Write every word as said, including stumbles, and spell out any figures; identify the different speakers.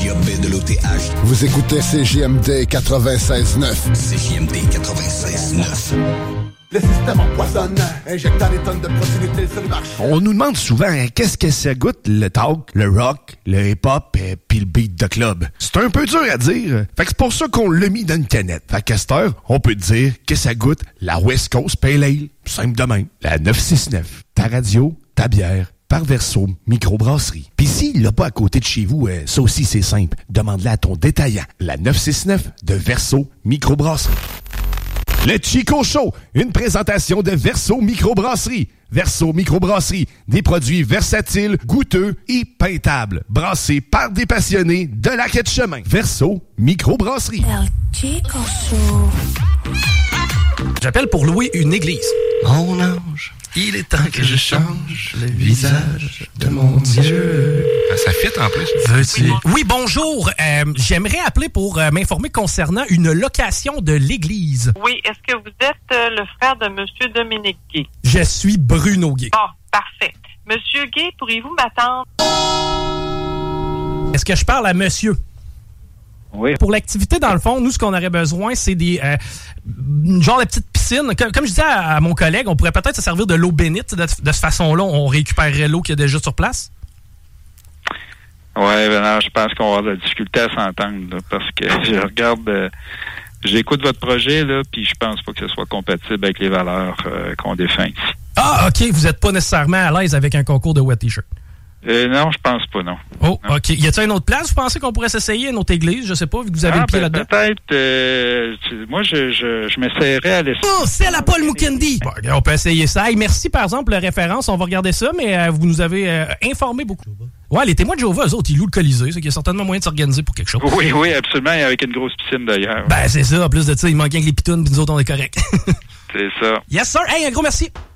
Speaker 1: J A B de l'O T H.
Speaker 2: Vous écoutez C J M D quatre-vingt-seize neuf.
Speaker 1: C J M D quatre-vingt-seize neuf.
Speaker 3: Le système empoisonne, injectant des tonnes de proximité sur le marché.
Speaker 4: On nous demande souvent hein, qu'est-ce que ça goûte le talk, le rock, le hip-hop et puis le beat de club. C'est un peu dur à dire. Fait que c'est pour ça qu'on l'a mis dans une canette. Fait qu'à cette heure, on peut dire que ça goûte la West Coast Pale Ale. Simple de même. La neuf cent soixante-neuf. Ta radio, ta bière. Par Verso Microbrasserie. Pis s'il l'a pas à côté de chez vous, euh, ça aussi c'est simple. Demande-la à ton détaillant. La neuf cent soixante-neuf de Verso Microbrasserie. Le Chico Show, une présentation de Verso Microbrasserie. Verso Microbrasserie, des produits versatiles, goûteux et peintables. Brassés par des passionnés de la quête chemin. Verso Microbrasserie.
Speaker 5: El Chico Show.
Speaker 6: J'appelle pour louer une église.
Speaker 7: Mon ange, il est temps que je change le visage de mon Dieu.
Speaker 8: Ça fit en plus.
Speaker 6: Veux-tu? Oui, bonjour. Euh, j'aimerais appeler pour euh, m'informer concernant une location de l'église.
Speaker 9: Oui, est-ce que vous êtes euh, le frère de M. Dominique Gay?
Speaker 6: Je suis Bruno Gay.
Speaker 9: Ah, parfait. Monsieur Gay, pourriez-vous m'attendre?
Speaker 6: Est-ce que je parle à monsieur?
Speaker 10: Oui.
Speaker 6: Pour l'activité, dans le fond, nous, ce qu'on aurait besoin, c'est des euh, genre de petites piscines. Comme, comme je disais à, à mon collègue, on pourrait peut-être se servir de l'eau bénite. De, de cette façon-là, on récupérerait l'eau qu'il y a déjà sur place.
Speaker 10: Oui, ben non, je pense qu'on va avoir de la difficulté à s'entendre, là, parce que je regarde, euh, j'écoute votre projet, là, puis je pense pas que ce soit compatible avec les valeurs euh, qu'on défend ici.
Speaker 6: Ah, OK, vous n'êtes pas nécessairement à l'aise avec un concours de wet t-shirt.
Speaker 10: Euh, non, je pense pas, non.
Speaker 6: Oh,
Speaker 10: non.
Speaker 6: OK. Y a-t-il une autre place, vous pensez qu'on pourrait s'essayer, une autre église? Je sais pas, vu que vous avez
Speaker 10: ah,
Speaker 6: le pied
Speaker 10: ben,
Speaker 6: là-dedans.
Speaker 10: Peut-être, euh, tu, moi, je, je, je m'essayerais à laisser...
Speaker 6: Oh, c'est la Paul Mukendi! Bon, on peut essayer ça. Hey, merci, par exemple, la référence. On va regarder ça, mais euh, vous nous avez euh, informé beaucoup. Ouais, les témoins de Jéhovah, eux autres, ils louent le Colisée. C'est qu'il y a certainement moyen de s'organiser pour quelque chose.
Speaker 10: Oui, oui, absolument. Avec une grosse piscine, d'ailleurs.
Speaker 6: Ben, c'est ça. En plus de ça, il manque rien que les pitounes, puis nous autres, on est corrects.
Speaker 10: C'est ça.
Speaker 6: Yes, sir. Hey, un gros merci.